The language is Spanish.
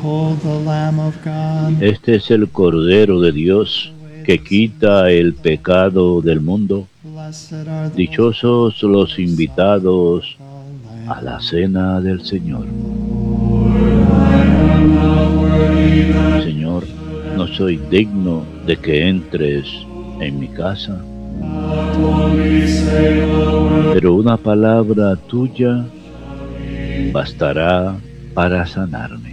Behold the Lamb of God. Este es el Cordero de Dios que quita el pecado del mundo. Blessed are those Dichosos los invitados who are the a la Lamb. cena del Señor. Señor, no soy digno de que entres en mi casa, pero una palabra tuya bastará para sanarme.